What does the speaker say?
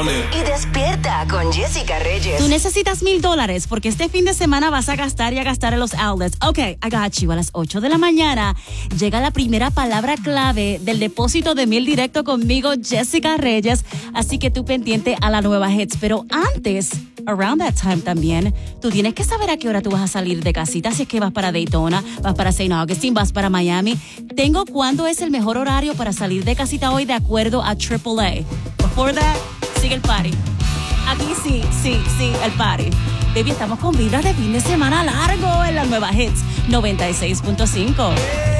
Y despierta con Jessica Reyes. Tú necesitas $1,000 porque este fin de semana vas a gastar y a gastar en los outlets. Ok, I got you. A las 8 de la mañana llega la primera palabra clave del depósito de 1,000 directo conmigo, Jessica Reyes. Así que tú pendiente a la nueva hits. Pero antes, around that time también, tú tienes que saber a qué hora tú vas a salir de casita. Si es que vas para Daytona, vas para St. Augustine, vas para Miami. Tengo cuándo es el mejor horario para salir de casita hoy de acuerdo a AAA. Before that, sigue el party. Aquí sí, el party. Baby, estamos con vibras de fin de semana largo en la nueva hits 96.5.